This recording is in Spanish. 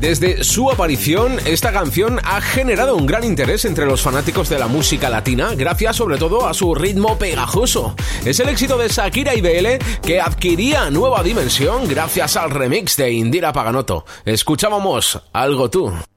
Desde su aparición, esta canción ha generado un gran interés entre los fanáticos de la música latina, gracias sobre todo a su ritmo pegajoso. Es el éxito de Shakira y BL que adquiría nueva dimensión gracias al remix de Indira Paganotto. Escuchábamos Algo Tú.